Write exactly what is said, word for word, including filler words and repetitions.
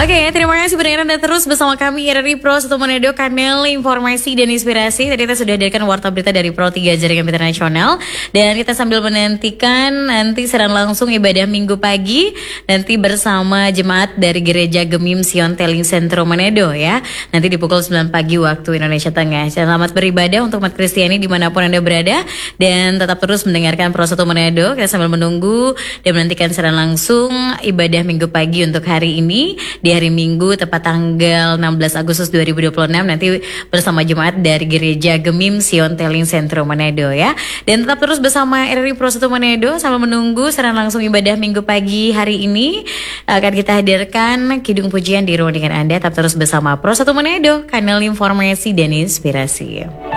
Oke, terima kasih pendengar Anda terus bersama kami R R I Pro satu Manado, kanal informasi dan inspirasi. Tadi kita sudah hadirkan warta berita dari Pro tiga Jaringan Berita Nasional. Dan kita sambil menantikan nanti siaran langsung ibadah minggu pagi nanti bersama jemaat dari Gereja Gemim Sion Telling Sentro Manado ya. Nanti di pukul sembilan pagi waktu Indonesia Tengah. Selamat beribadah untuk umat Kristiani dimanapun Anda berada. Dan tetap terus mendengarkan Pro satu Manado. Kita sambil menunggu dan menantikan siaran langsung ibadah minggu pagi untuk hari ini. Di hari Minggu tepat tanggal enam belas Agustus dua ribu dua puluh enam nanti bersama jemaat dari Gereja Gemim Sion Telling Sentro Manado ya. Dan tetap terus bersama R R I Pro satu Manado sambil menunggu siaran langsung ibadah minggu pagi hari ini akan kita hadirkan kidung pujian di ruang dengan Anda. Tetap terus bersama Pro satu Manado, kanal informasi dan inspirasi.